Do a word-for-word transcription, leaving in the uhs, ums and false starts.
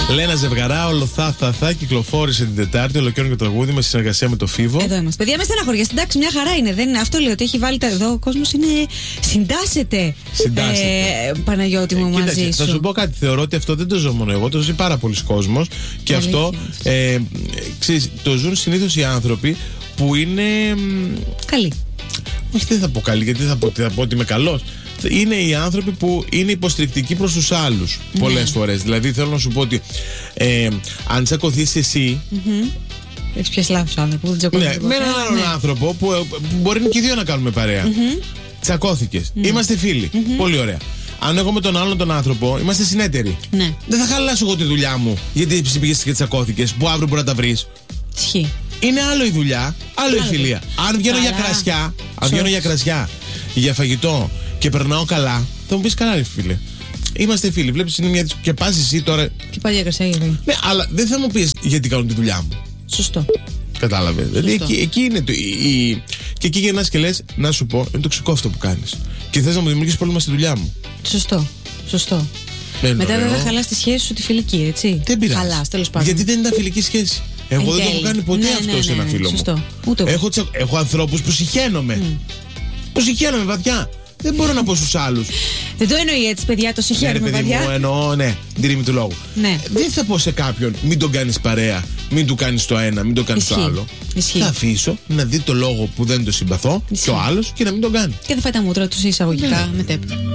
Λένα Ζευγαρά, όλο θα, θα, θα κυκλοφόρησε την Τετάρτη ολοκαίρινο τραγούδι με συνεργασία με το Φίβο. Εδώ είμαστε. Παιδιά, με στεναχωριέστε. Εντάξει, μια χαρά είναι. Δεν είναι αυτό, λέω ότι έχει βάλει τα εδώ. Ο κόσμος είναι. Συντάσσεται. Συντάσσεται. Ε, Παναγιώτη μου, ε, μαζί κοίταξε, σου. Θα σου πω κάτι. Θεωρώ ότι αυτό δεν το ζω μόνο εγώ. Το ζει πάρα πολλοί κόσμος. Και Αλήθεια. αυτό ε, ξέρεις, το ζουν συνήθως οι άνθρωποι που είναι. Καλή. Όχι, δεν θα πω καλή, γιατί θα πω, θα πω ότι είμαι καλός. Είναι οι άνθρωποι που είναι υποστηρικτικοί προς τους άλλους πολλές Ναι. φορές. Δηλαδή θέλω να σου πω ότι ε, αν τσακωθείς εσύ. Mm-hmm. Έχει πιάσει λάθος άνθρωπο. Δεν τσακώθηκε. Ναι, με έναν άλλον ναι. άνθρωπο άνθρωπο που, που μπορεί και οι δύο να κάνουμε παρέα. Mm-hmm. Τσακώθηκες. Mm-hmm. Είμαστε φίλοι. Mm-hmm. Πολύ ωραία. Αν εγώ με τον άλλον τον άνθρωπο είμαστε συνέτεροι. Ναι. Δεν θα χαλάσω εγώ τη δουλειά μου γιατί εσύ πήγες και τσακώθηκες, που αύριο μπορεί να τα βρεις. Ισχύει. Είναι άλλο η δουλειά, άλλο, Άλλο. η φιλία. Αν βγαίνω για Καλά. κρασιά, αν βγαίνω για κρασιά, για φαγητό και περνάω καλά, θα μου πεις καλά, ρε φίλε. Είμαστε φίλοι. Βλέπεις είναι μια. Και πας εσύ τώρα. Και πάλι έκασα γιατί. Ναι, αλλά δεν θα μου πεις γιατί κάνω τη δουλειά μου. Σωστό. Κατάλαβε. Δηλαδή εκεί, εκεί είναι το. Η, η, και εκεί γυρνάς και λες, να σου πω, είναι τοξικό αυτό που κάνεις. Και θες να μου δημιουργήσεις πρόβλημα στη δουλειά μου. Σωστό. Σωστό. Δεν Μετά ωραίο. βέβαια χαλάς τη σχέση σου τη φιλική, έτσι. Δεν πειράζει. Χαλάς, τέλος πάντων. Γιατί δεν ήταν φιλική σχέση. Εγώ Εν δεν το τέλει. έχω κάνει ποτέ Ναι, αυτό ναι, σε ναι, ένα ναι, φίλο σωστό. μου. Ούτε εγώ. Έχω, τσα... έχω ανθρώπους που συχαίνομαι. Mm. Που συχαίνομαι βαθιά. Δεν μπορώ να πω στους άλλους. Δεν το εννοεί έτσι, παιδιά, το Ναι, ρε συγχαίρουμε, παιδί μου, παιδιά. εννοώ, ναι, την τιμή του λόγου. Ναι. Δεν θα πω σε κάποιον, μην τον κάνεις παρέα, μην του κάνεις το ένα, μην το κάνεις το Ισχύει. άλλο. Ισχύει. Θα αφήσω να δει το λόγο που δεν το συμπαθώ Ισχύει. και ο άλλος και να μην τον κάνει. Και θα φάει τα μούτρα του εισαγωγικά Ναι. μετέπειτα.